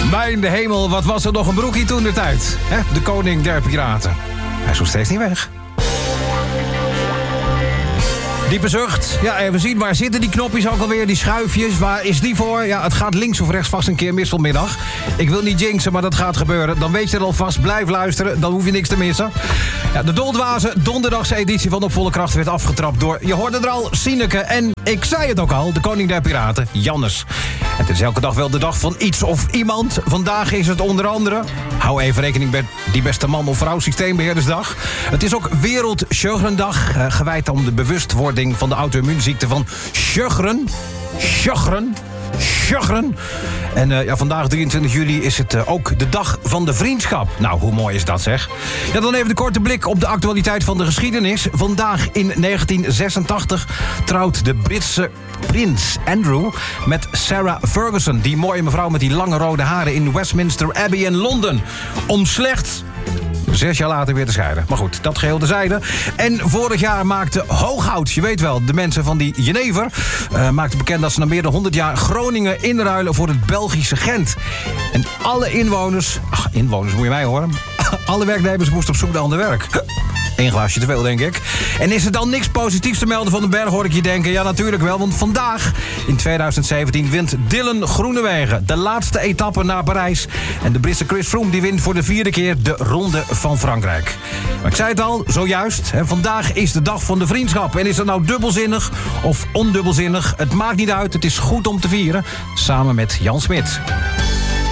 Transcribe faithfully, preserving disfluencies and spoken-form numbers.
Mijn de hemel, wat was er nog een broekie toen de tijd? Hè? De koning der piraten. Hij is nog steeds niet weg. Diepe zucht. Ja, even zien, waar zitten die knopjes ook alweer? Die schuifjes, waar is die voor? Ja, het gaat links of rechts vast een keer mis vanmiddag. Ik wil niet jinxen, maar dat gaat gebeuren. Dan weet je het alvast. Blijf luisteren, dan hoef je niks te missen. Ja, de Doldwazen donderdagse editie van Op Volle Kracht werd afgetrapt door... Je hoorde er al, Sineke en, ik zei het ook al, de koning der piraten, Jannes. Het is elke dag wel de dag van iets of iemand. Vandaag is het onder andere... Hou even rekening met die beste man of vrouw systeembeheerdersdag. Het is ook Wereldsjuggerendag, uh, gewijd aan de bewustwording van de auto-immuunziekte van Sjögren. Sjögren. Sjögren. En uh, ja, vandaag drieëntwintig juli is het uh, ook de dag van de vriendschap. Nou, hoe mooi is dat, zeg. Ja, dan even de korte blik op de actualiteit van de geschiedenis. Vandaag in negentien zesentachtig trouwt de Britse prins Andrew met Sarah Ferguson. Die mooie mevrouw met die lange rode haren in Westminster Abbey in Londen. Om slechts... Zes jaar later weer te scheiden. Maar goed, dat geheel terzijde. En vorig jaar maakte Hooghout, je weet wel, de mensen van die Jenever... Uh, maakte bekend dat ze na meer dan honderd jaar Groningen inruilen voor het Belgische Gent. En alle inwoners... Ach, inwoners moet je mij horen. Alle werknemers moesten op zoek naar ander werk. Eén glaasje te veel, denk ik. En is er dan niks positiefs te melden van den berg, hoor ik je denken? Ja, natuurlijk wel, want vandaag, in tweeduizend zeventien, wint Dylan Groenewegen de laatste etappe naar Parijs. En de Britse Chris Froome die wint voor de vierde keer de Ronde van Frankrijk. Maar ik zei het al, zojuist, hè, vandaag is de dag van de vriendschap. En is het nou dubbelzinnig of ondubbelzinnig? Het maakt niet uit, het is goed om te vieren. Samen met Jan Smit.